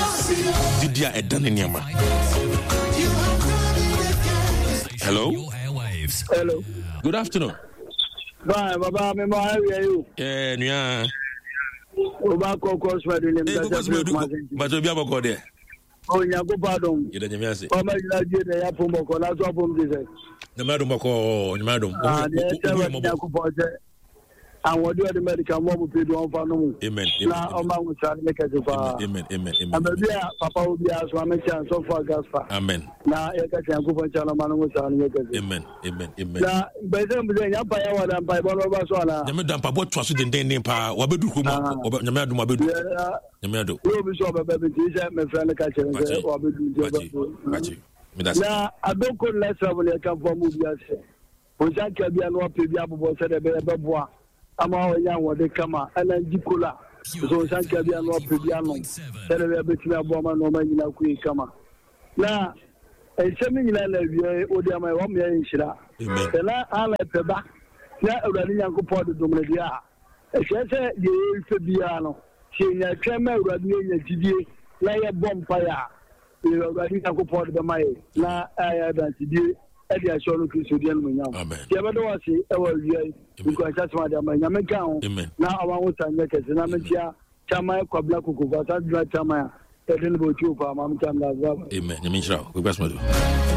Didia Edaniniama. Hello. Hello. Good afternoon. Bye, Baba. Me how are you? Yeah. Oba kokos medule but obi aboko there. Oh, nyago pardon. You don't me say. O ma jina je de ya pombo ko la so pom di se. Na madum boko, ni madum. Nyago poje. And what do the medical mom pe do on fa no mu. Amen. Na o ma wo sa me ke fa. Amen. And be papa will be as one me chance so for gaspa. Amen. Na e ka nyago po chala ma no sa me ke. Amen. Na be se me nya pa ya wa dan pa bo ba so ala. Nyame dan pa bo to so den pa wa bedu ko mo. Nyame adum abedu. Nyame ado. Wo bi so be be ti se me friend ka chere se wa bedu je. Na adoko lesson le kan fo mu bi ase. O ja ka bia no pe bia bobo se de be boa. Ama o ya wo de kama ana jikola. So ja ka bia no pe bia no. Se de be timi abo ma no ma nyina ku kama. Na e se mi nyina la wie o de ama wo me nshira. Na ala pe ba. Na urani yanko pod domle dia. E se de fe bia no. Se nya twema urani nya tidie na ye bompa ya. Urani yanko pod be mai na aya dan tidie e dia shono Kristo dia no nyam. Ye be do wase e wa wie ko acha tuma dia ma nyame kan ho na awa wo tanya kese na metia chama kwa black ko kwa ta chama ya e den bo ti o pa ma mtam la zaba. Amen. Nyame nshira. We gbasmo.